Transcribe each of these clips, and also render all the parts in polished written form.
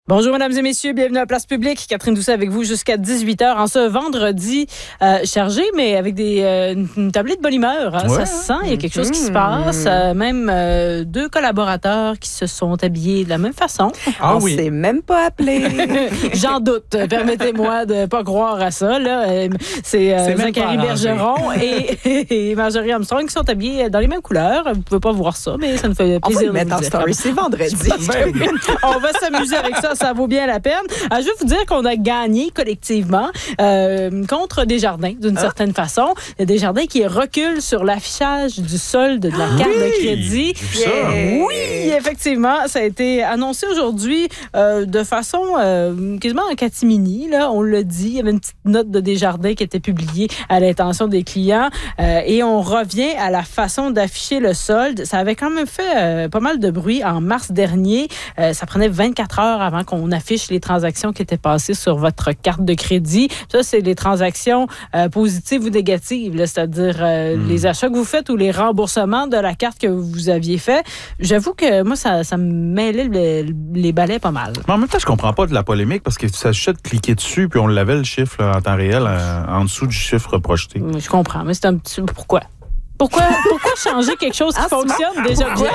Bonjour, mesdames et messieurs. Bienvenue à Place Publique. Catherine Doucet avec vous jusqu'à 18h en ce vendredi chargé, mais avec une tablée de bonne humeur. Hein. Ça se sent, il y a quelque chose qui se passe. Même deux collaborateurs qui se sont habillés de la même façon. On s'est même pas appelé. J'en doute. Permettez-moi de ne pas croire à ça. Là. C'est Zachary Bergeron et Marjorie Armstrong qui sont habillés dans les mêmes couleurs. Vous ne pouvez pas voir ça, mais ça nous fait plaisir. On va le mettre en story. C'est vendredi. On va s'amuser avec ça vaut bien la peine. Je veux vous dire qu'on a gagné collectivement contre Desjardins, d'une certaine façon. Il y a Desjardins qui recule sur l'affichage du solde de la carte de crédit. Oui, effectivement, ça a été annoncé aujourd'hui de façon quasiment en catimini. Là, on l'a dit, il y avait une petite note de Desjardins qui était publiée à l'intention des clients et on revient à la façon d'afficher le solde. Ça avait quand même fait pas mal de bruit en mars dernier. Ça prenait 24 heures avant qu'on affiche les transactions qui étaient passées sur votre carte de crédit. Ça, c'est les transactions positives ou négatives, là, c'est-à-dire les achats que vous faites ou les remboursements de la carte que vous aviez fait. J'avoue que moi, ça me mêlait les balais pas mal. Mais en même temps, je comprends pas de la polémique parce que tu s'achètes de cliquer dessus puis on l'avait le chiffre là, en temps réel en dessous du chiffre projeté. Je comprends, mais c'est un petit... Pourquoi changer quelque chose qui fonctionne déjà bien?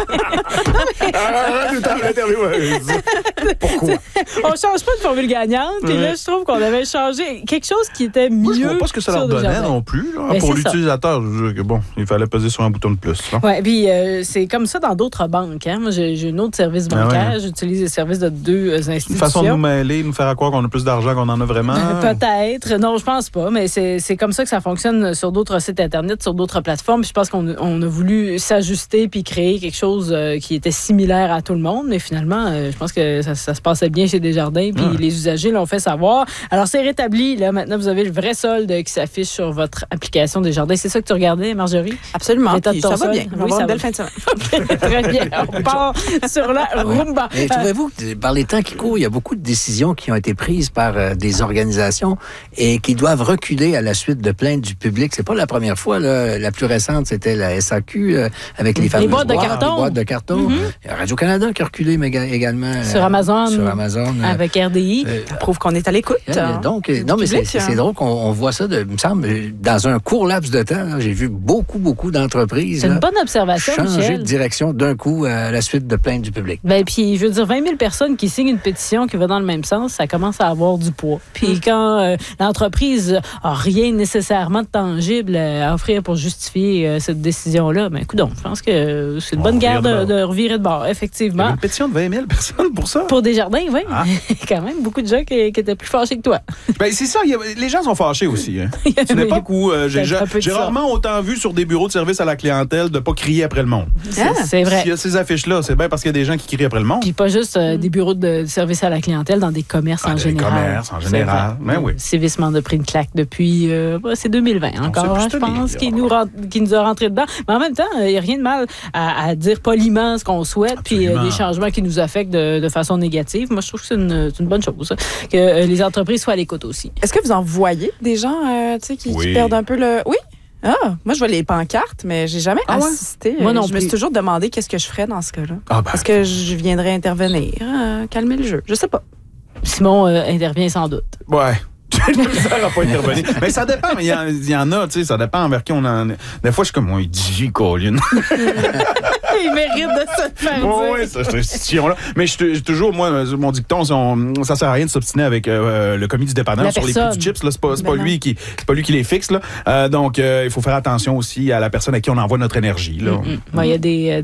Pourquoi? On change pas de formule gagnante. Puis là, je trouve qu'on avait changé quelque chose qui était mieux. Moi, je ne vois pas ce que ça leur donnait non plus. Là, pour l'utilisateur, il fallait peser sur un bouton de plus. Oui, puis c'est comme ça dans d'autres banques. Hein? Moi, j'ai un autre service bancaire. J'utilise les services de deux institutions. Une façon de nous mêler, nous faire croire qu'on a plus d'argent qu'on en a vraiment? Peut-être. Non, je pense pas. Mais c'est comme ça que ça fonctionne sur d'autres sites Internet, sur d'autres plateformes. Puis je pense qu'on a voulu s'ajuster puis créer quelque chose qui était similaire à tout le monde. Mais finalement, je pense que ça se passait bien chez Desjardins. Puis les usagers l'ont fait savoir. Alors, c'est rétabli. Là, maintenant, vous avez le vrai solde qui s'affiche sur votre application Desjardins. C'est ça que tu regardais, Marjorie? Absolument. Puis ça va bien. On va avoir une belle fin de semaine. Très bien. On part sur la rumba. Mais trouvez-vous que par les temps qui courent, il y a beaucoup de décisions qui ont été prises par des organisations et qui doivent reculer à la suite de plaintes du public. C'est pas la première fois. Là. La plus récente, c'était la SAQ avec les fameuses boîtes de carton. Les boîtes de carton. Radio-Canada qui a reculé également. Sur Amazon. Avec RDI. Ça prouve qu'on est à l'écoute. Donc, non, mais c'est drôle qu'on voit ça, il me semble, dans un court laps de temps. Là, j'ai vu beaucoup d'entreprises. C'est une bonne observation, changer Michel. de direction d'un coup à la suite de plaintes du public. Puis, je veux dire, 20 000 personnes qui signent une pétition qui va dans le même sens, ça commence à avoir du poids. Puis quand l'entreprise n'a rien nécessairement de tangible à offrir pour justifier cette décision-là, ben écoute donc, je pense que c'est une bonne guerre de revirer de bord, effectivement. Il y avait une pétition de 20 000 personnes pour ça? Pour Desjardins, oui. Ah. Quand même, beaucoup de gens qui étaient plus fâchés que toi. Ben c'est ça, les gens sont fâchés aussi. Hein. C'est une époque où j'ai rarement autant vu sur des bureaux de service à la clientèle de ne pas crier après le monde. C'est vrai. S'il y a ces affiches-là, c'est bien parce qu'il y a des gens qui crient après le monde. Puis pas juste des bureaux de service à la clientèle, dans des commerces en général. Des commerces en général, ben oui. Sévissement de prix de claque depuis, c'est 2020 encore, je pense, qui nous a rentré dedans. Mais en même temps, il n'y a rien de mal à dire poliment ce qu'on souhaite, puis des changements qui nous affectent de façon négative. Moi, je trouve que c'est une bonne chose, que les entreprises soient à l'écoute aussi. Est-ce que vous en voyez des gens qui perdent un peu le... Oui? Ah, moi, je vois les pancartes, mais j'ai jamais assisté. Moi non je me suis toujours demandé qu'est-ce que je ferais dans ce cas-là. Est-ce que je viendrais intervenir, calmer le jeu? Je sais pas. Simon intervient sans doute. Ouais. J'ai le misère à pas intervenir. Mais ça dépend, mais il y en a, tu sais, ça dépend envers qui on en est. Des fois, je suis comme, il dit, Colin. Il mérite de se faire dire. Oui, cette question-là. Mais je toujours, moi, mon dicton, ça sert à rien de s'obstiner avec le commis du dépanneur sur les prix du chips. Là, c'est pas lui qui les fixe. Là. Donc, il faut faire attention aussi à la personne à qui on envoie notre énergie. Là. Il y a des